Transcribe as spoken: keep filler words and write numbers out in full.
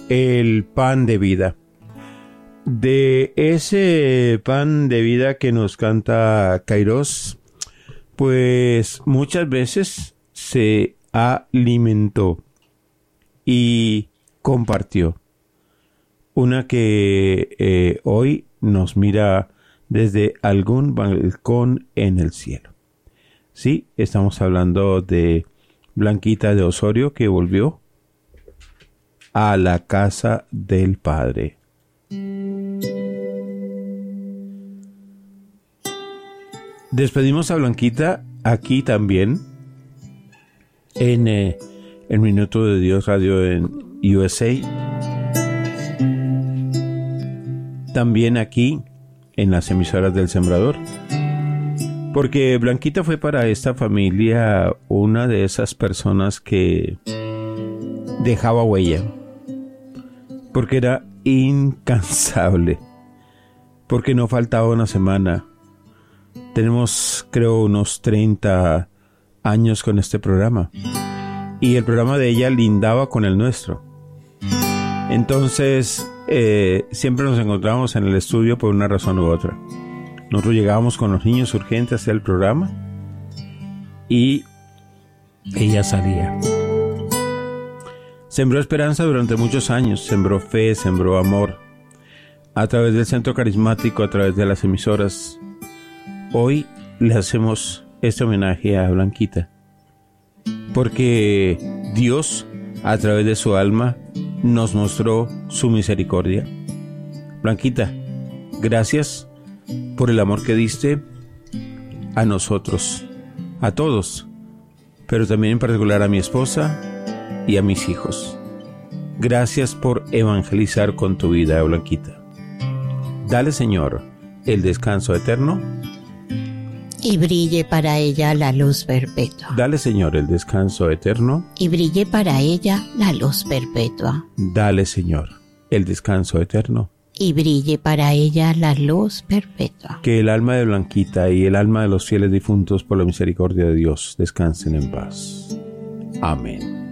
el pan de vida. De ese pan de vida que nos canta Kairos, pues muchas veces se alimentó y compartió. Una que eh, hoy nos mira desde algún balcón en el cielo. Sí, estamos hablando de Blanquita de Osorio, que volvió a la casa del Padre. Despedimos a Blanquita aquí también en eh, el Minuto de Dios Radio en U S A. También aquí en las emisoras del Sembrador. Porque Blanquita fue para esta familia una de esas personas que dejaba huella. Porque era incansable. Porque no faltaba una semana. Tenemos, creo, unos treinta años con este programa. Y el programa de ella lindaba con el nuestro. Entonces, eh, siempre nos encontrábamos en el estudio por una razón u otra. Nosotros llegábamos con los niños urgentes hacia el programa y ella salía. Sembró esperanza durante muchos años, sembró fe, sembró amor, a través del centro carismático, a través de las emisoras. Hoy le hacemos este homenaje a Blanquita, porque Dios, a través de su alma, nos mostró su misericordia. Blanquita, gracias por el amor que diste a nosotros, a todos, pero también en particular a mi esposa y a mis hijos. Gracias por evangelizar con tu vida, Blanquita. Dale, Señor, el descanso eterno y brille para ella la luz perpetua. Dale, Señor, el descanso eterno y brille para ella la luz perpetua. Dale, Señor, el descanso eterno y brille para ella la luz perpetua. Que el alma de Blanquita y el alma de los fieles difuntos por la misericordia de Dios descansen en paz. Amén.